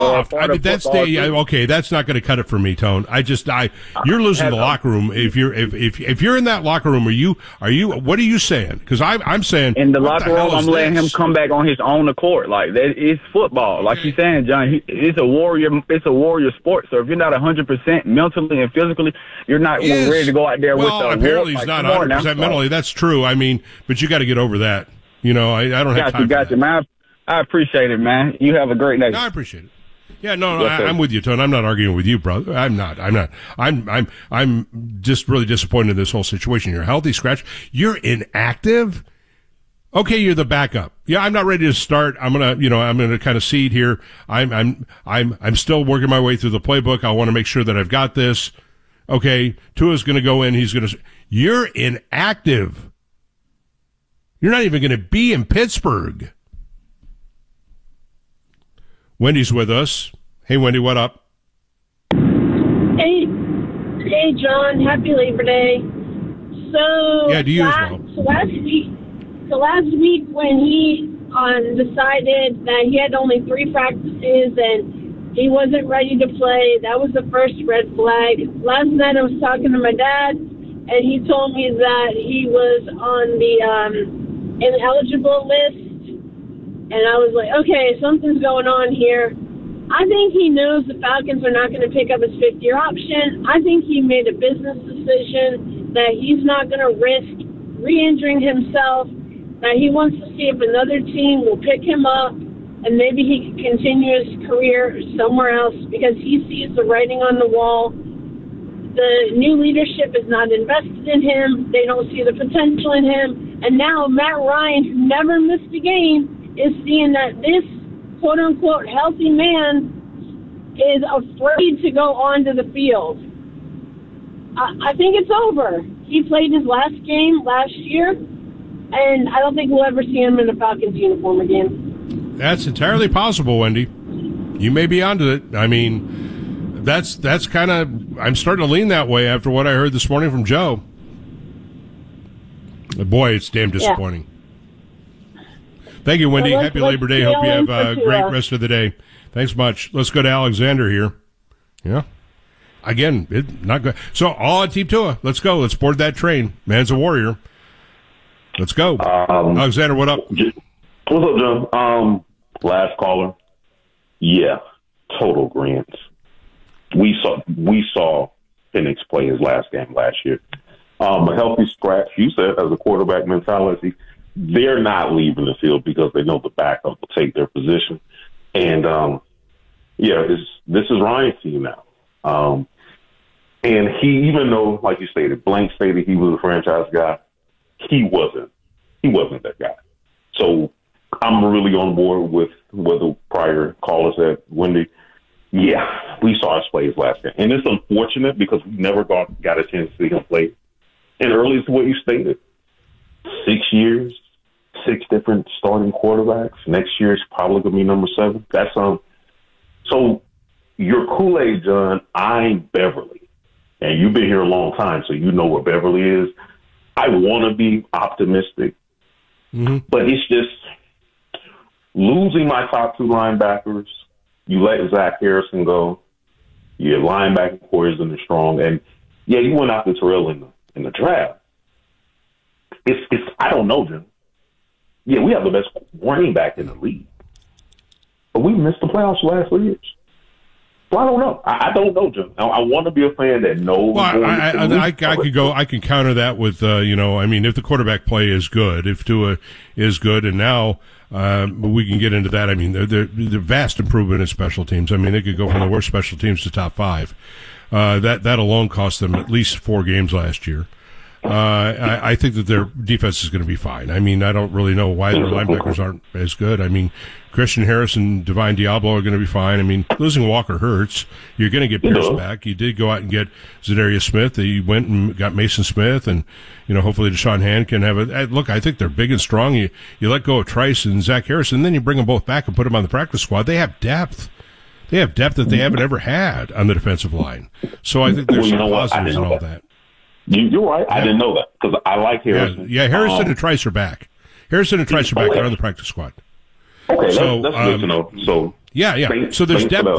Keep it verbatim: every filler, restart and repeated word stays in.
soft. I mean, that's the, okay. That's not going to cut it for me, Tone. I just, I, you're losing the locker room. If you're, if, if, if you're in that locker room, are you, are you, what are you saying? Because I'm, I'm saying in the locker the room, I'm letting him come back on his own accord. Like that, it's football. Like you're saying, John, he, it's a warrior, it's a warrior sport. So if you're not one hundred percent mentally and physically, you're not ready to go out there well, with the apparently war. he's like, not one hundred percent mentally. That's true. I mean, but you got to get over that. You know, I, I don't have got time you, got for you, that. man. I appreciate it, man. You have a great day. No, I appreciate it. Yeah, no, no, yes, I, I'm with you, Tone. I'm not arguing with you, brother. I'm not. I'm not. I'm. I'm. I'm just really disappointed in this whole situation. You're healthy, scratch. You're inactive. Okay, you're the backup. Yeah, I'm not ready to start. I'm gonna, you know, I'm gonna kind of seed here. I'm. I'm. I'm. I'm still working my way through the playbook. I want to make sure that I've got this. Okay, Tua's gonna go in. He's gonna. You're inactive. You're not even going to be in Pittsburgh. Wendy's with us. Hey, Wendy, what up? Hey, hey, John. Happy Labor Day. So yeah, do you last, as well. So last week, so last week when he um, decided that he had only three practices and he wasn't ready to play, that was the first red flag. Last night I was talking to my dad, and he told me that he was on the um, ineligible list, and I was like, okay, something's going on here. I think he knows the Falcons are not going to pick up his fifth-year option. I think he made a business decision that he's not going to risk re-injuring himself, that he wants to see if another team will pick him up, and maybe he can continue his career somewhere else because he sees the writing on the wall. The new leadership is not invested in him. They don't see the potential in him. And now Matt Ryan, who never missed a game, is seeing that this quote-unquote healthy man is afraid to go onto the field. I, I think it's over. He played his last game last year, and I don't think we'll ever see him in a Falcons uniform again. That's entirely possible, Wendy. You may be onto it. I mean, that's that's kind of, I'm starting to lean that way after what I heard this morning from Joe. Boy, it's damn disappointing. Yeah. Thank you, Wendy. Well, Happy Labor Day. Hope you have a great rest of the day. Thanks much. Let's go to Alexander here. Yeah. Again, it, not good. So, all on Team Tua. Let's go. Let's board that train. Man's a warrior. Let's go. Um, Alexander, what up? What's up, John? Um, last caller. Yeah, total agreement. We saw we saw Penix play his last game last year. Um, a healthy scratch, you said, as a quarterback mentality, they're not leaving the field because they know the backup will take their position. And, um, yeah, this, this is Ryan's team now. Um, and he, even though, like you stated, Blank stated he was a franchise guy, he wasn't. He wasn't that guy. So I'm really on board with what the prior caller said, Wendy. Yeah, we saw us play his last game. And it's unfortunate because we never got, got a chance to see him play. And early to what you stated, six years, six different starting quarterbacks. Next year is probably going to be number seven. That's um. So your Kool-Aid, John, I'm Beverly. And you've been here a long time, so you know what Beverly is. I want to be optimistic, mm-hmm. but it's just losing my top two linebackers. You let Zach Harrison go. Your linebacker core isn't as strong. And, yeah, you went after Terrell in the, in the draft. It's, it's, I don't know, Jim. Yeah, we have the best running back in the league. But we missed the playoffs the last three years. So I don't know. I, I don't know, Jim. I, I want to be a fan that knows. Well, I, I, I, I, I could go. I can counter that with, uh, you know, I mean, if the quarterback play is good, if Tua is good, and now uh, we can get into that. I mean, they're, they're vast improvement in special teams. I mean, they could go from the worst special teams to top five. Uh, that that alone cost them at least four games last year. Uh, I, I think that their defense is going to be fine. I mean, I don't really know why their linebackers aren't as good. I mean, Christian Harris and Divine Diablo are going to be fine. I mean, losing Walker hurts. You're going to get Pierce back. You did go out and get Zadarius Smith. You went and got Mason Smith, and you know, hopefully Deshaun Hand can have a look. I think they're big and strong. You you let go of Trice and Zach Harrison, and then you bring them both back and put them on the practice squad. They have depth. They have depth that they haven't ever had on the defensive line. So I think there's some positives and all that. You, you're right. Yeah. I didn't know that because I like Harrison. Yeah, yeah Harrison um, and Trice are back. Harrison and Trice are back. Okay. They're on the practice squad. Okay, so, that's, that's um, good to know. So Yeah, yeah. Thanks- so there's thanks depth for